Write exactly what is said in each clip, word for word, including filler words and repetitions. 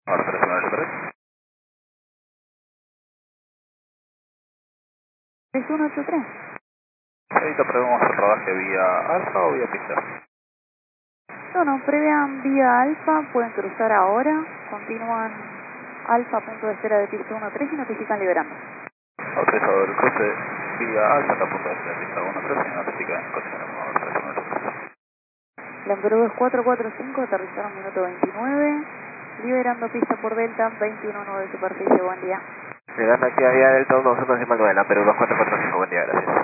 Ahora tres uno ocho tres. tres uno ocho tres. Ahorita probemos el rodaje vía alfa o vía pista. No, no, prevean vía alfa, pueden cruzar ahora, continúan alfa punto de espera de pista uno tres y notifican liberando. Autorizado el cruce vía alfa, está a punto de ser pista uno tres y notifica en continuación tres uno ocho tres. Lamperodo es cuatro cuatro cinco, aterrizaron minuto veintinueve, liberando pista por Delta, veintiuno nueve de superficie, buen día. Llegando aquí a vía Delta uno dos uno nueve, Perú dos cuatro cuatro cinco, buen día, gracias.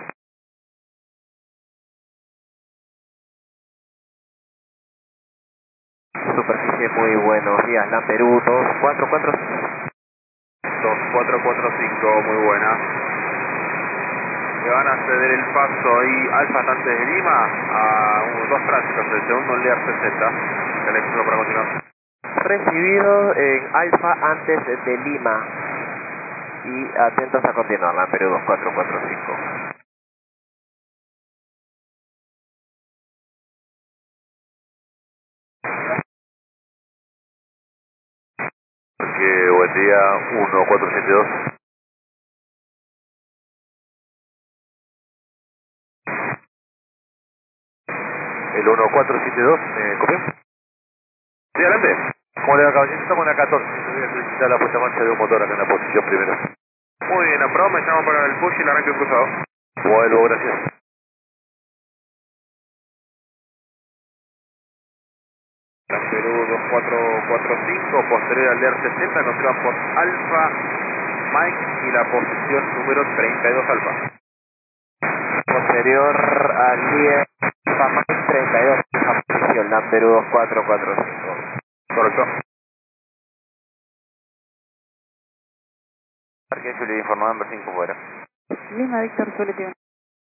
Superficie muy buenos días, la Perú dos cuatro cuatro cinco. dos cuatro cuatro cinco, muy buena. Le van a ceder el paso ahí Alfa antes de Lima a unos dos tránsitos, el segundo Lear sesenta. El expreso para continuar. Recibido en Alfa antes de Lima y atentos a continuar, la Perú dos cuatro cuatro cinco. Que buen día, uno cuatro siete dos. El uno cuatro siete dos, ¿me copió? Sí, adelante. ¿Cómo le va, caballero? Estamos en la catorce. Voy a solicitar la puesta en marcha de un motor acá en la posición primero. Muy bien, aprobado. Me llamo para el push y el arranque cruzado. Vuelvo, gracias. Perú dos cuatro cuatro cinco, posterior al Lear sesenta, continúa por Alfa Mike y la posición número treinta y dos Alfa. Posterior al Lear Mike treinta y dos, posición, la Perú dos cuatro cuatro cinco. Correcto. Parque Julio informado en cinco fuera. Lima Víctor Solete